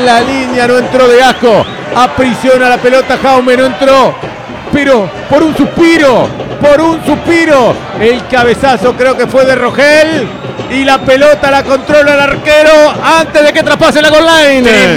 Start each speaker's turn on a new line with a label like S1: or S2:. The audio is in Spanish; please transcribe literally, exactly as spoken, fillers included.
S1: en la línea, no entró de asco. Aprisiona la pelota Jaume, no entró. Pero por un suspiro, por un suspiro. El cabezazo creo que fue de Rogel. Y la pelota la controla el arquero antes de que traspase la goal line.